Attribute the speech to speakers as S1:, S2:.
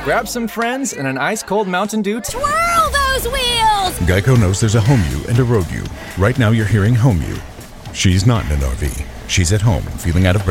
S1: grab some friends and an ice-cold Mountain Dew.
S2: Twirl those wheels!
S3: Geico knows there's a home you and a road you. Right now you're hearing home you. She's not in an RV. She's at home, feeling out of breath.